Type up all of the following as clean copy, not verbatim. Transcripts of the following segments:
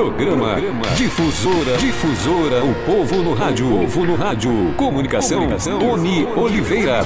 Programa Difusora, o povo no rádio. Comunicação, Tony Oliveira.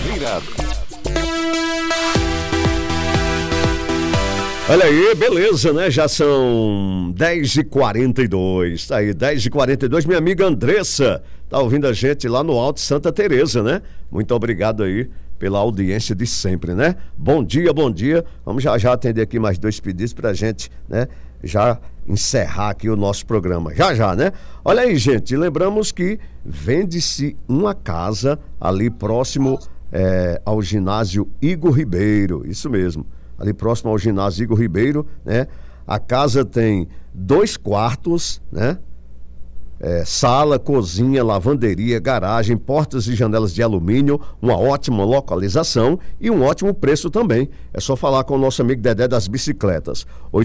Olha aí, beleza, né? Já são 10h42. Tá aí, 10h42. Minha amiga Andressa tá ouvindo a gente lá no Alto Santa Teresa, né? Muito obrigado aí pela audiência de sempre, né? Bom dia. Vamos já atender aqui mais 2 pedidos pra gente, né? Já encerrar aqui o nosso programa. Já, né? Olha aí, gente, lembramos que vende-se uma casa ali próximo ao ginásio Igor Ribeiro, isso mesmo. Ali próximo ao ginásio Igor Ribeiro, né? A casa tem 2 quartos, né? Sala, cozinha, lavanderia, garagem, portas e janelas de alumínio, uma ótima localização e um ótimo preço também. É só falar com o nosso amigo Dedé das Bicicletas,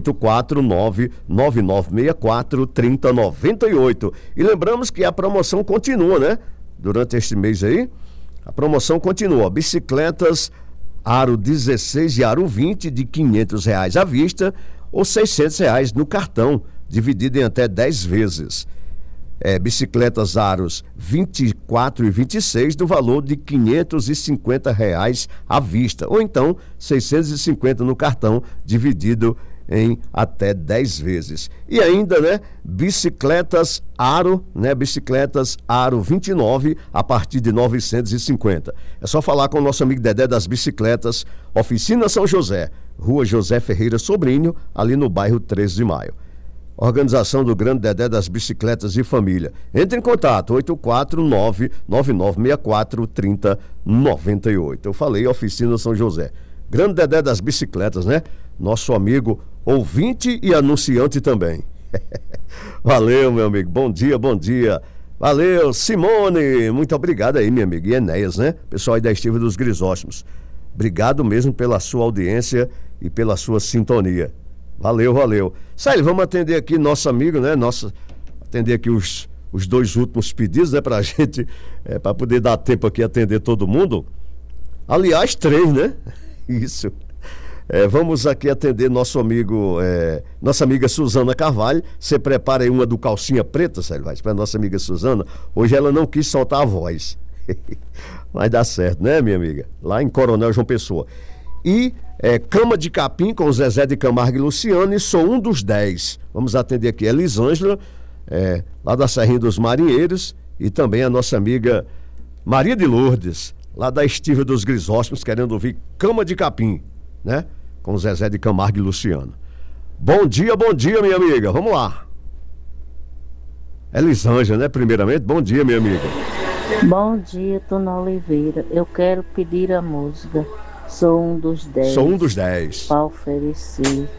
849-9964-3098. E lembramos que a promoção continua, né? Durante este mês aí, a promoção continua. Bicicletas Aro 16 e Aro 20 de R$500 à vista ou R$600 no cartão, dividido em até 10 vezes. Bicicletas Aros 24 e 26 do valor de R$550 à vista, ou então 650 no cartão, dividido em até 10 vezes. E ainda, né, bicicletas Aro 29 a partir de 950. É só falar com o nosso amigo Dedé das Bicicletas, Oficina São José, Rua José Ferreira Sobrinho, ali no bairro 13 de Maio. Organização do Grande Dedé das Bicicletas e Família. Entre em contato, 849-9964-3098. Eu falei Oficina São José. Grande Dedé das Bicicletas, né? Nosso amigo ouvinte e anunciante também. Valeu, meu amigo. Bom dia. Valeu, Simone. Muito obrigado aí, minha amiga. E Enéas, né? Pessoal aí da Estiva dos Grisóstomos. Obrigado mesmo pela sua audiência e pela sua sintonia. Valeu. Célio, vamos atender aqui nosso amigo, né? Atender aqui os 2 últimos pedidos, né? Pra gente, pra poder dar tempo aqui atender todo mundo. Aliás, 3, né? Isso. Vamos aqui atender nossa amiga Suzana Carvalho. Você prepara aí uma do calcinha preta, Célio, para nossa amiga Suzana. Hoje ela não quis soltar a voz. Vai dar certo, né, minha amiga? Lá em Coronel João Pessoa. E Cama de Capim com Zezé de Camargo e Luciano, e Sou Um dos 10. Vamos atender aqui a Elisângela, lá da Serrinha dos Marinheiros, e também a nossa amiga Maria de Lourdes, lá da Estiva dos Grisóstomos, querendo ouvir Cama de Capim, né? Com Zezé de Camargo e Luciano. Bom dia, minha amiga. Vamos lá. Elisângela, né? Primeiramente, bom dia, minha amiga. Bom dia, Tony Oliveira. Eu quero pedir a música Sou Um dos 10. Sou Um dos 10. Para oferecer